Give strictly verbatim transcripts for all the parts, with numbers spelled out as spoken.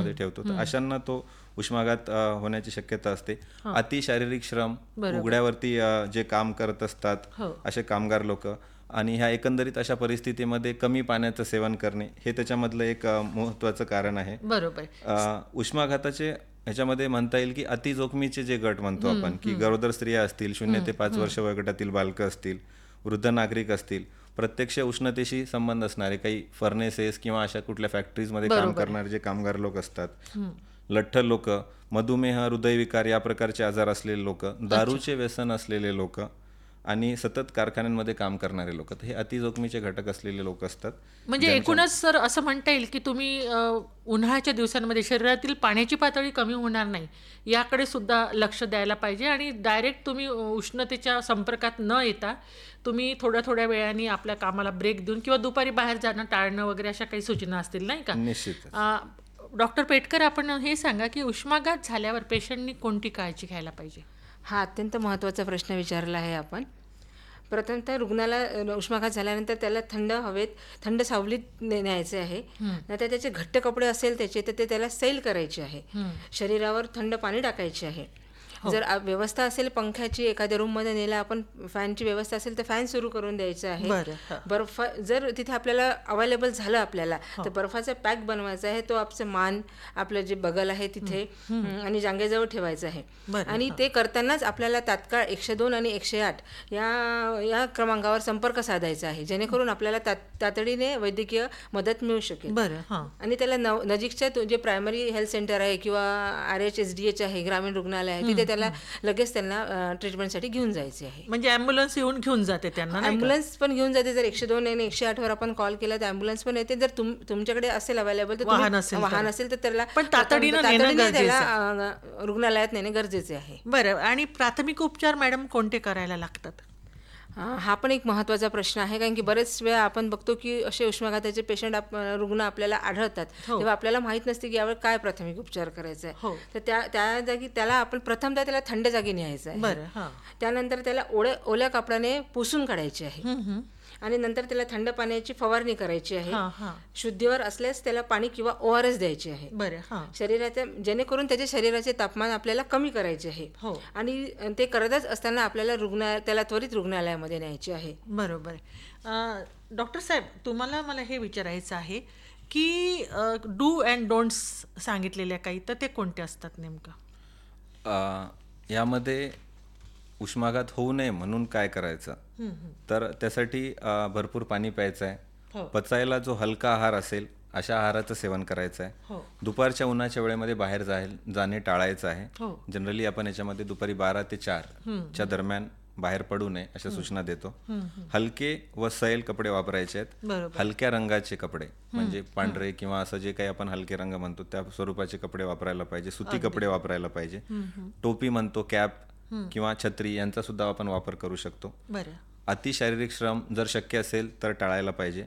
मध्ये ठेवतो, तर अशांना तो उष्माघात अ, होण्याची शक्यता असते. अति शारीरिक श्रम, उघड्यावरती अ, जे काम करत असतात असे कामगार लोक, आणि ह्या एकंदरीत अशा परिस्थितीमध्ये कमी पाण्याचं सेवन करणे हे त्याच्यामधलं एक अ, महत्त्वाचं कारण आहे. बरोबर. अ, उष्माघाताचे ह्याच्यामध्ये म्हणता येईल की अति जोखमीचे जे गट म्हणतो आपण, की गरोदर स्त्रिया असतील, शून्य ते पाच वर्ष वयोगटातील बालकं असतील, वृद्ध नागरिक असतील, प्रत्यक्ष उष्णतेशी संबंध असणारे काही फर्नेसेस किंवा अशा कुठल्या फॅक्टरीजमध्ये काम करणारे जे कामगार लोक असतात, लठ्ठ लोक, मधुमेह, हृदयविकार या प्रकारचे आजार असलेले लोक, दारूचे व्यसन असलेले लोक आणि सतत कारखान्यांमध्ये काम करणारे लोक, हे अति जोखमीचे घटक असलेले लोक असतात. म्हणजे एकूणच सर असं म्हणता येईल की तुम्ही अ, उन्हाळ्याच्या दिवसांमध्ये शरीरातील पाण्याची पातळी कमी होणार नाही याकडे सुद्धा लक्ष द्यायला पाहिजे, आणि डायरेक्ट तुम्ही अ, उष्णतेच्या संपर्कात न येता तुम्ही थोड्या थोड्या वेळाने आपल्या कामाला ब्रेक देऊन किंवा दुपारी बाहेर जाणं टाळणं वगैरे अशा काही सूचना असतील, नाही का? निश्चित. डॉक्टर पेटकर, आपण हे सांगा की उष्माघात झाल्यावर पेशंटनी कोणती काळजी घ्यायला पाहिजे? हा अत्यंत महत्त्वाचा प्रश्न विचारला आहे आपण. प्रथमतः रुग्णाला उष्माघात झाल्यानंतर त्याला थंड हवेत, थंड सावलीत ने न्यायचे आहे. नाहीतर त्याचे घट्ट कपडे असेल त्याचे तर ते त्याला सैल करायचे आहे. शरीरावर थंड पाणी टाकायचे आहे. जर आ- व्यवस्था असेल पंख्याची, एखाद्या रूममध्ये नेला आपण, फॅनची व्यवस्था असेल तर फॅन सुरू करून द्यायचा आहे. बर्फ जर तिथे आपल्याला अवेलेबल झालं आपल्याला तर बर्फाचा पॅक बनवायचा आहे. तो आपलं मान, आपलं जे बगल आहे तिथे आणि जांघेजवळ ठेवायचं आहे. आणि ते करतानाच आपल्याला तात्काळ एकशे दोन आणि एकशे आठ या या क्रमांकावर संपर्क साधायचा आहे, जेणेकरून आपल्याला तात- तातडीने वैद्यकीय मदत मिळू शकेल. आणि त्याला नव नजीकच्या तो जे प्रायमरी हेल्थ सेंटर आहे किंवा R H S D H आहे, ग्रामीण रुग्णालय आहे, तिथे त्याला लगेच त्यांना ट्रीटमेंटसाठी घेऊन जायचे आहे. म्हणजे ॲम्ब्युलन्स येऊन घेऊन जाते त्यांना? ॲम्ब्युलन्स पण घेऊन जाते. जर एकशे दोन आणि एकशे आठ वर आपण कॉल केला तर ॲम्ब्युलन्स पण येते. जर तुम तुमच्याकडे असेल अवेलेबल तर वाहन तुम्ही- असेल वाहन असेल तर त्याला पण तातडीनं नेणं तातडीने गरजेचं त्याला अ, रुग्णालयात नेणे गरजेचे आहे. बरं. आणि प्राथमिक उपचार मॅडम कोणते करायला लागतात? अ, हा पण एक महत्त्वाचा प्रश्न आहे, कारण की बरेच वेळा आपण बघतो की असे उष्माघाताचे पेशंट आप रुग्ण आपल्याला आढळतात, तेव्हा आपल्याला माहीत नसते की यावर काय प्राथमिक उपचार करायचा आहे. तर त्या त्या जागी त्याला आपण प्रथमतः त्याला थंड जागी न्यायचं आहे. त्यानंतर त्याला ओल्या ओल्या कापडाने पुसून काढायचे आहे आणि नंतर त्याला थंड पाण्याची फवारणी करायची आहे. शुद्धीवर असल्यास त्याला पाणी किंवा ओ आर एस द्यायचे आहे शरीराच्या, जेणेकरून त्याच्या शरीराचे तापमान आपल्याला कमी करायचे आहे. आणि ते करतच असताना आपल्याला रुग्णालय त्याला त्वरित रुग्णालयामध्ये न्यायचे आहे. बरोबर. डॉक्टर साहेब, तुम्हाला मला हे विचारायचं आहे की डू अँड डोंट्स सांगितलेल्या काही, तर ते कोणते असतात नेमकं? अ, यामध्ये उष्माघात होऊ नये म्हणून काय करायचं, तर त्यासाठी अ, भरपूर पाणी प्यायचं आहे. पचायला जो हलका आहार असेल अशा आहाराचं सेवन करायचं आहे. दुपारच्या उन्हाच्या वेळेमध्ये बाहेर जाय जाणे टाळायचं आहे. जनरली आपण याच्यामध्ये दुपारी बारा ते चार च्या दरम्यान बाहेर पडू नये अशा सूचना देतो. हलके व सैल कपडे वापरायचे आहेत. हलक्या रंगाचे कपडे म्हणजे पांढरे किंवा असं जे काही आपण हलके रंग म्हणतो त्या स्वरूपाचे कपडे वापरायला पाहिजे. सुती कपडे वापरायला पाहिजे. टोपी म्हणतो, कॅप किंवा छत्री यांचा सुद्धा आपण वापर करू शकतो. अति शारीरिक श्रम जर शक्य असेल तर टाळायला पाहिजे.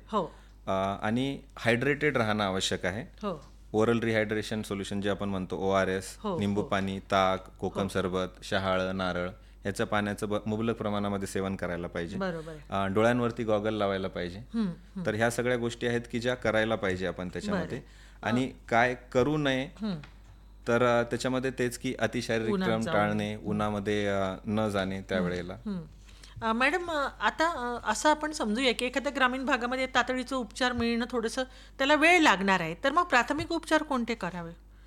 आणि हायड्रेटेड राहणं आवश्यक आहे. ओरल रिहायड्रेशन सोल्युशन जे आपण म्हणतो, ओ आर एस, निंबू पाणी, ताक, कोकम सरबत, शहाळ, नारळ याच्या पाण्याचं मुबलक प्रमाणामध्ये सेवन करायला पाहिजे. डोळ्यांवरती गॉगल लावायला पाहिजे. तर ह्या सगळ्या गोष्टी आहेत की ज्या करायला पाहिजे आपण त्याच्यामध्ये. आणि काय करू नये तर त्याच्यामध्ये तेच की अतिशारीरिक श्रम टाळणे, उन्हामध्ये न जाणे त्यावेळेला. मॅडम, आता असं आपण समजूया की एखाद्या ग्रामीण भागामध्ये तातडीचं उपचार मिळणं थोडंसं त्याला वेळ लागणार आहे, तर मग प्राथमिक उपचार कोणते करावे?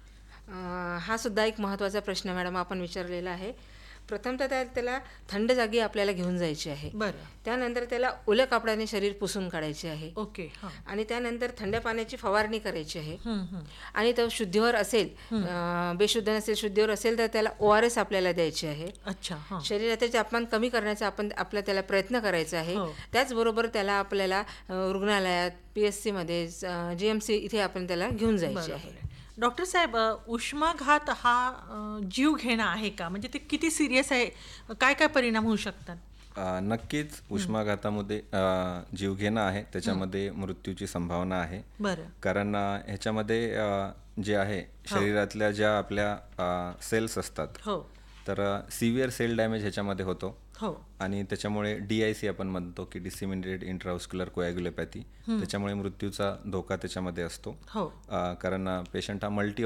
हा सुद्धा एक महत्त्वाचा प्रश्न मॅडम आपण विचारलेला आहे. प्रथमतः त्या त्याला थंड जागी आपल्याला घेऊन जायची आहे. त्यानंतर त्याला ओल्या कापडाने शरीर पुसून काढायचे आहे. ओके. आणि त्यानंतर थंड पाण्याची फवारणी करायची आहे. आणि तो शुद्धीवर असेल, बेशुद्ध नसेल, शुद्धीवर असेल तर त्याला ओ आर एस आपल्याला द्यायचे आहे. अच्छा. शरीराचे तापमान कमी करण्याचा आपण आपला त्याला प्रयत्न करायचा आहे. त्याचबरोबर त्याला आपल्याला रुग्णालयात, पी एस सी मध्ये, जी एम सी इथे आपण त्याला घेऊन जायचे आहे. डॉक्टर साहेब, उष्माघात हा जीव घेणं आहे का? म्हणजे ते किती सिरियस आहे? काय काय परिणाम होऊ शकतात? नक्कीच उष्माघातामध्ये जीव घेणं आहे, त्याच्यामध्ये मृत्यूची संभावना आहे. कारण ह्याच्यामध्ये जे आहे शरीरातल्या ज्या आपल्या सेल्स असतात, तर सिव्हिअर सेल डॅमेज ह्याच्यामध्ये होतो. आणि त्याच्यामुळे डी आय सी आपण म्हणतो की डिसिमिनेटेड इंट्राव्हस्क्युलर कोॲग्युलोपॅथी, त्याच्यामुळे मृत्यूचा धोका त्याच्यामध्ये असतो. कारण पेशंट हा मल्टी